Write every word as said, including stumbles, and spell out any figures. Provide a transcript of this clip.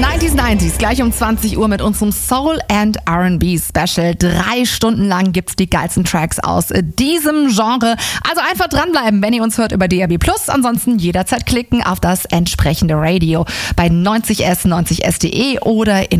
neunziger neunzig, gleich um zwanzig Uhr mit unserem Soul and R and B Special. Drei Stunden lang gibt's die geilsten Tracks aus diesem Genre. Also einfach dranbleiben, wenn ihr uns hört über D A B plus. Ansonsten jederzeit klicken auf das entsprechende Radio bei neunzig S, neunzig S punkt de oder in